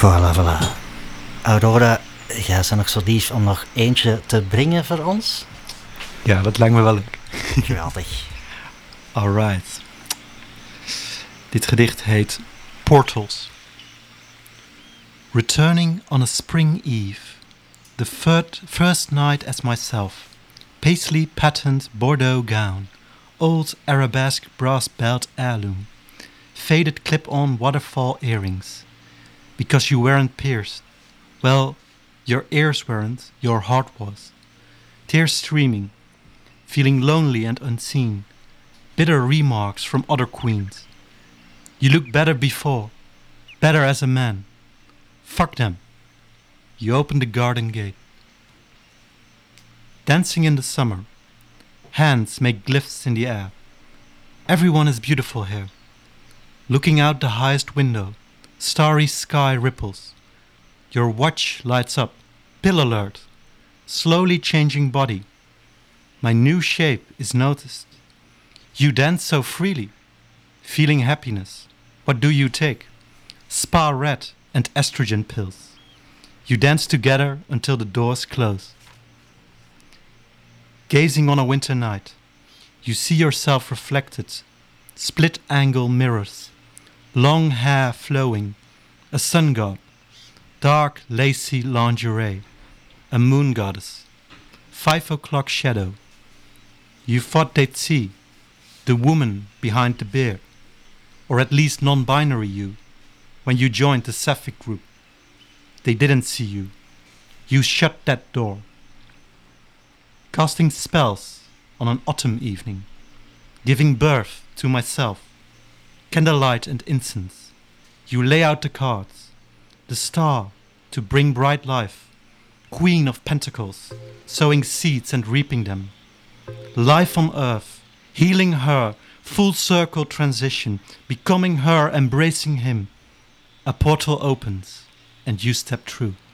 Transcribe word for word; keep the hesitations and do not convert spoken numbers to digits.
Voilà, voilà. Aurora, jij bent nog zo lief om nog eentje te brengen voor ons? Ja, dat lijkt me wel leuk. Geweldig. Alright. Dit gedicht heet Portals. Returning on a spring eve, the third, first night as myself, paisley patterned Bordeaux gown, old arabesque brass belt heirloom, faded clip-on waterfall earrings. Because you weren't pierced. Well, your ears weren't, your heart was. Tears streaming, feeling lonely and unseen, bitter remarks from other queens. You looked better before, better as a man. Fuck them. You opened the garden gate. Dancing in the summer, hands make glyphs in the air. Everyone is beautiful here. Looking out the highest window, starry sky ripples. Your watch lights up, pill alert, slowly changing body. My new shape is noticed. You dance so freely, feeling happiness. What do you take? Spa red and estrogen pills. You dance together until the doors close. Gazing on a winter night, you see yourself reflected, split angle mirrors, long hair flowing, a sun god, dark lacy lingerie, a moon goddess, five o'clock shadow. You thought they'd see the woman behind the beard, or at least non-binary you, when you joined the Sapphic group. They didn't see you. You shut that door. Casting spells on an autumn evening, giving birth to myself, candlelight and incense. You lay out the cards, the star to bring bright life, queen of pentacles, sowing seeds and reaping them. Life on earth, healing her, full circle transition, becoming her, embracing him. A portal opens and you step through.